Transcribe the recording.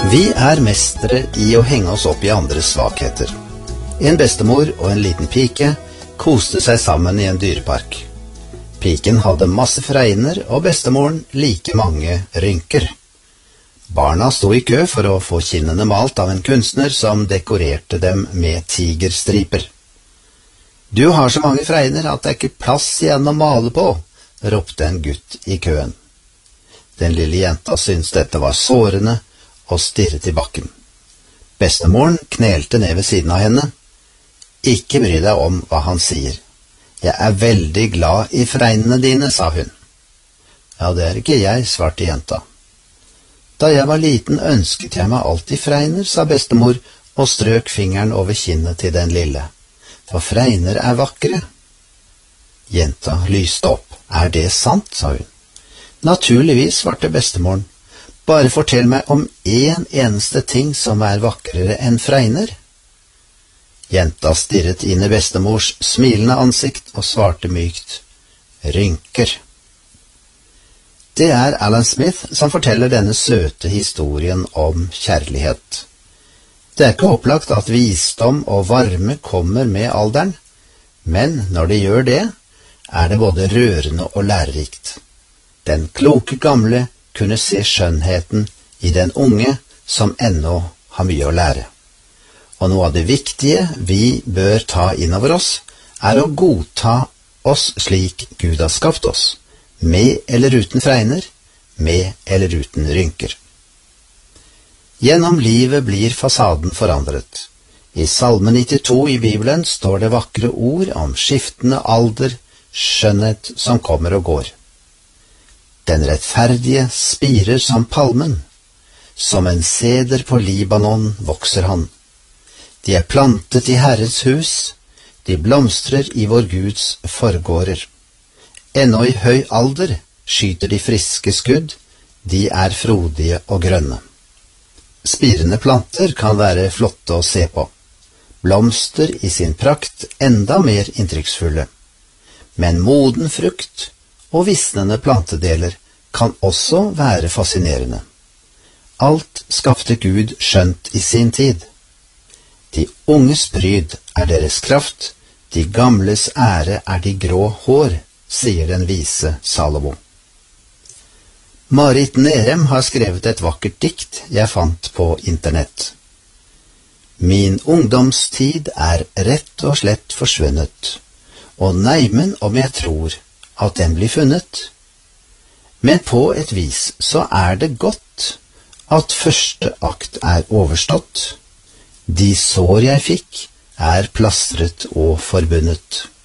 Vi er mestere i å henge oss opp i andres svakheter. En bestemor og en liten pike koste seg sammen i en dyrepark. Piken hadde masse fregner og bestemoren like mange rynker. Barna sto i kø for å få kinnene malt av en kunstner som dekorerte dem med tigerstriper. «Du har så mange fregner at det er ikke plass igjen å male på», ropte en gutt i køen. Den lille jenta syntes dette var sårende og stirret i bakken. Bestemoren knelte ned ved siden av henne. «Ikke bry deg om hva han sier. Jeg er veldig glad i fregnene dine», sa hun. «Ja, det er ikke jeg», svarte jenta. «Da jeg var liten ønsket jeg meg alltid fregner», sa bestemor og strøk fingeren over kinnet til den lille. «For fregner er vakre». Jenta lyste opp. «Er det sant?» sa hun. «Naturligvis», svarte bestemoren. «Bare fortell meg om en eneste ting som er vakrere enn fregner». Jenta stirret inn i bestemors smilende ansikt og svarte mykt. «Rynker». Det er Alan Smith som forteller denne søte historien om kjærlighet. Det er ikke opplagt at visdom og varme kommer med alderen, men når det gjør det, er det både rørende og lærerikt. Den kloke gamle kunne se skjønnheten i den unge som ennå har mye å lære. Og noe av det viktige vi bør ta inn over oss, er å godta oss slik Gud har skapt oss, med eller uten fregner, med eller uten rynker. Gjennom livet blir fasaden forandret. I Salme 92 i Bibelen står det vakre ord om skiftende alder, skjønnhet som kommer og går. Den rettferdige spirer som palmen, som en seder på Libanon vokser han. De er plantet i Herrens hus, de blomstrer i vår Guds forgårder. Ennå i høy alder skyter de friske skudd, de er frodige og grønne. Spirende planter kan være flotte å se på, blomster i sin prakt enda mer inntrykksfulle. Men moden frukt og visnende plantedeler kan også være fascinerende. Alt skapte Gud skjønt i sin tid. De unges pryd er deres kraft, de gamles ære er de grå hår, sier den vise Salomo. Marit Nerem har skrevet et vakkert dikt jeg fant på internett. Min ungdomstid er rett og slett forsvunnet, og neimen om jeg tror at den blir funnet. Men på et vis så er det godt at første akt er overstått. De sår jeg fikk er plastret og forbundet.